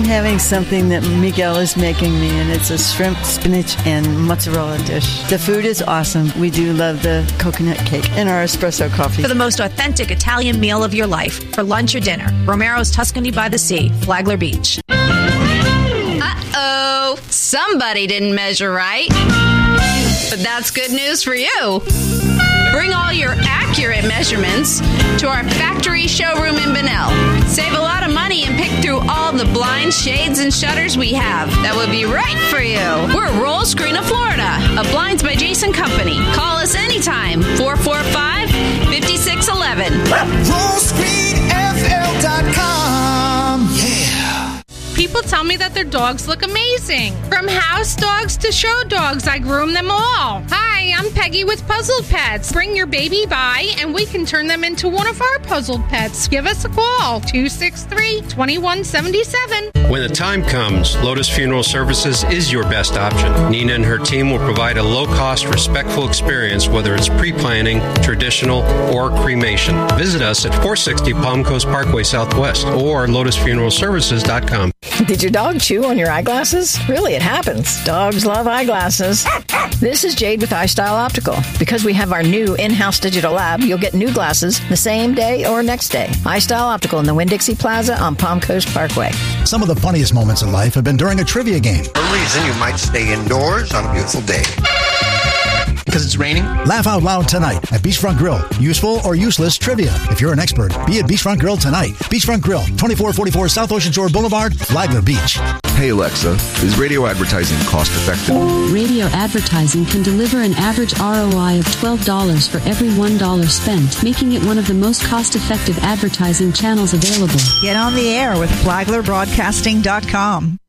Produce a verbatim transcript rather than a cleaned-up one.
having something that Miguel is making me, and it's a shrimp, spinach, and mozzarella dish. The food is awesome. We do love the coconut cake and our espresso coffee. For the most authentic Italian meal of your life, for lunch or dinner, Romero's Tuscany by the Sea, Flagler Beach. Uh-oh, somebody didn't measure right. But that's good news for you. Bring all your accurate measurements to our factory showroom in Bunnell. Save a lot of money and pick through all the blinds, shades, and shutters we have. That would be right for you. We're Roll Screen of Florida, a Blinds by Jason company. Call us anytime, four four five, five six one one. roll screen f l dot com. Yeah. People tell me that their dogs look amazing. From house dogs to show dogs, I groom them all. Hi, I'm Peggy with Puzzled Pets. Bring your baby by and we can turn them into one of our puzzled pets. Give us a call, two six three, two one seven seven. When the time comes, Lotus Funeral Services is your best option. Nina and her team will provide a low-cost, respectful experience, whether it's pre-planning, traditional, or cremation. Visit us at four sixty Palm Coast Parkway Southwest or lotus funeral services dot com. Did your dog chew on your eyeglasses? Really, it happens. Dogs love eyeglasses. This is Jade with iStyle Optical. Because we have our new in-house digital lab, you'll get new glasses the same day or next day. iStyle Optical in the Winn-Dixie Plaza on Palm Coast Parkway. Some of the funniest moments in life have been during a trivia game. For a reason, you might stay indoors on a beautiful day. Because it's raining? Laugh out loud tonight at Beachfront Grill. Useful or useless trivia. If you're an expert, be at Beachfront Grill tonight. Beachfront Grill, twenty-four forty-four South Ocean Shore Boulevard, Flagler Beach. Hey Alexa, is radio advertising cost effective? Radio advertising can deliver an average R O I of twelve dollars for every one dollar spent, making it one of the most cost-effective advertising channels available. Get on the air with Flagler Broadcasting dot com.